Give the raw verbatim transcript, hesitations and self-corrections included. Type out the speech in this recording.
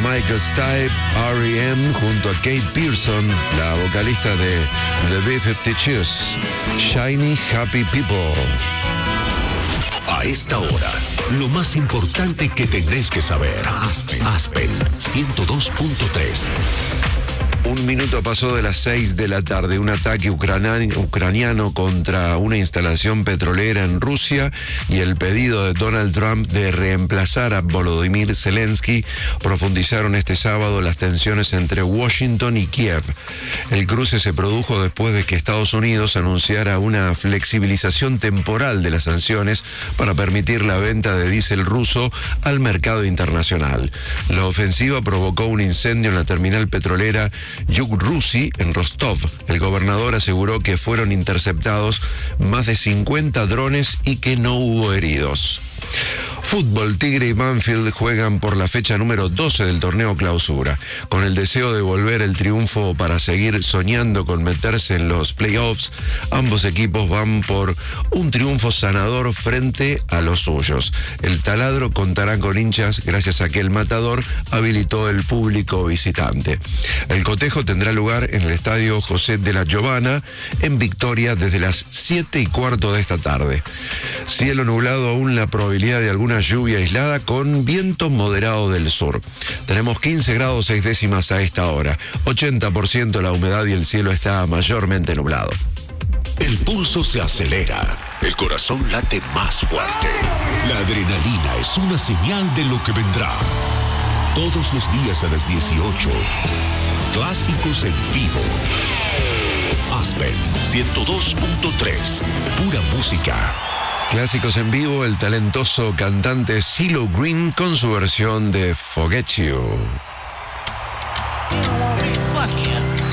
Michael Stipe, R E M, junto a Kate Pearson, la vocalista de The B-cincuenta y dos, Shiny Happy People. A esta hora, lo más importante que tenés que saber. Aspen, Aspen ciento dos punto tres. Un minuto pasó de las seis de la tarde. Un ataque ucraniano contra una instalación petrolera en Rusia y el pedido de Donald Trump de reemplazar a Volodymyr Zelensky profundizaron este sábado las tensiones entre Washington y Kiev. El cruce se produjo después de que Estados Unidos anunciara una flexibilización temporal de las sanciones para permitir la venta de diésel ruso al mercado internacional. La ofensiva provocó un incendio en la terminal petrolera Yuk-Rusi en Rostov. El gobernador aseguró que fueron interceptados más de cincuenta drones y que no hubo heridos. Fútbol, Tigre y Banfield juegan por la fecha número doce del torneo Clausura. Con el deseo de volver el triunfo para seguir soñando con meterse en los playoffs, ambos equipos van por un triunfo sanador frente a los suyos. El taladro contará con hinchas gracias a que el Matador habilitó el público visitante. El cotejo tendrá lugar en el estadio José de la Giovana en Victoria desde las siete y cuarto de esta tarde. Cielo nublado, aún la probabilidad de alguna lluvia aislada con viento moderado del sur. Tenemos quince grados seis décimas a esta hora, ochenta por ciento la humedad y el cielo está mayormente nublado. El pulso se acelera, el corazón late más fuerte. La adrenalina es una señal de lo que vendrá. Todos los días a las dieciocho, clásicos en vivo. Aspen ciento dos punto tres, pura música. Clásicos en vivo, el talentoso cantante CeeLo Green con su versión de Forget You. You don't want me, fuck you.